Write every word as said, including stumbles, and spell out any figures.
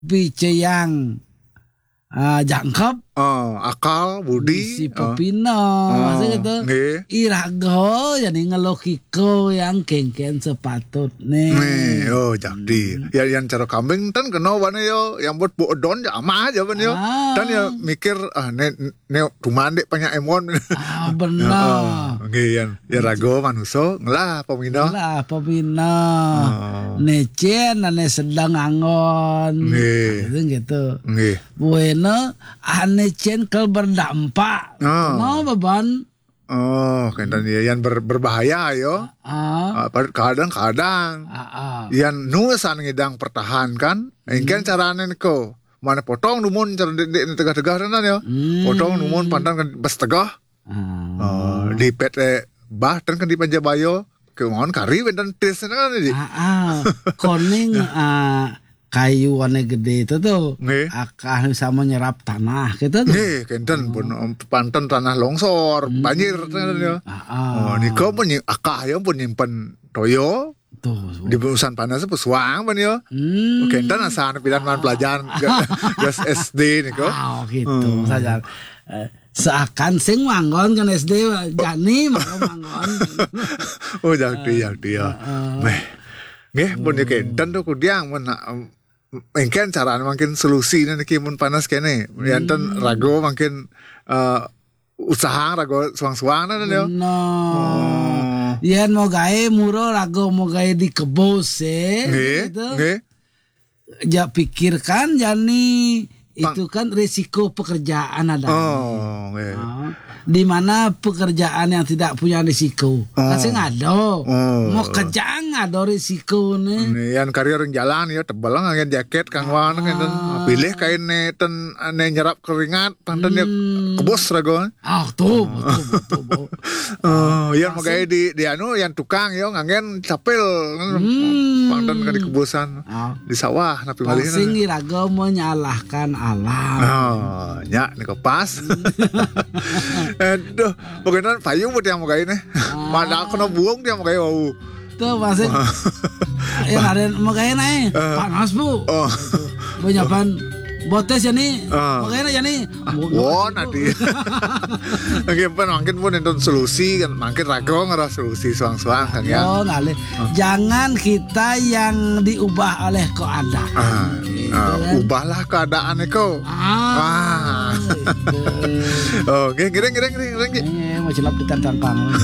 Biceyang uh, jangkep Oh, akal, budi, si pepino, oh. maksudnya gitu. Nggih. Irago jadi ngelokiko yang kengken sepatutnya. Nih, oh jadi, hmm. ya yang cara kambing kan kena wana yo, yang buat bodon ya ama aja ban yo, ah. dan ya mikir ah ne ne tuman dek banyak emon. Ah benar. Nggih, ya rago manuso ngelah pemino. Ngelah pemino. Oh. Necen ane sedang angon. Nggih. Gitu gitu. Nggih. Bueno, ane cengkel berdampak. Oh. No beban. Oh, kentan dia yang ber, berbahaya yo. Ah. Uh, kadang-kadang. Ah, ah. Yang nusan ngidang pertahankan, hmm. engken carane niko. Mana potong numun cara dek tegah-tegah tenan yo. Hmm. Potong numun pandan kan bes tegah. Ah. Uh, di pete bah dan kan di Panjabayo kemon kari dan tes kan di. Ah, ah. Koning ah kayu warna gede itu tuh akan bisa menyerap tanah gitu tuh. Nih, kenten pun panten tanah longsor, hmm. banjir kan ya. Oh, niko pun akah ya pun nyimpen toyo. Tuh, di urusan panas pesuang pan yo. Hmm. Kenten asan pilihan pelajaran gas S D niko. Oh, gitu hmm. saja. Seakan sing manggon kan S D jani manggon. Oh, jadi jadi ya. Meh. Nggih, pun ya kenten tuh kudiang mun mungkin cara makin solusi nanti mun panas kene yanten rago makin uh, usaha rago suang-suang nanti yo. No. Oh. Yan mau gawe muro rago mau gawe di kebos eh. Gitu. Nggih. Ja pikirkan jani itu kan risiko pekerjaan ada. Oh, nggih. Oh. Di mana pekerjaan yang tidak punya risiko. Oh. Kasih ngado. Oh. Mau kerja ngado risiko nih. Nih yang karir yang jalan ya tebal ngangen jaket kang wan kan ah. Pilih kain neten ne nyerap keringat panten ya hmm. kebos rago. Ah tuh betul betul. betul. Oh, yang mau gawe di di anu yang tukang yo ngangen capil. Hmm. Panten kan di kebosan. Oh. Di sawah napi malih. Sing rago menyalahkan alam. Oh, nya niko pas. Aduh, bagaimana payung buat yang mau kain nih? Mana aku nak buang dia mau kain wow. Tuh masih, yang ada mau kain nih panas bu. Oh. Banyak pan botes ya nih, mau kain aja nih. Wah nanti. Mungkin pun mungkin pun itu solusi kan, mungkin rago ngerasa solusi suang-suang kan ya. Oh ngalih, jangan kita yang diubah oleh keadaan. Uh, ubahlah keadaan Eko. Ah. Oh, geng geng geng geng geng. Eh, mau celap di tangkang.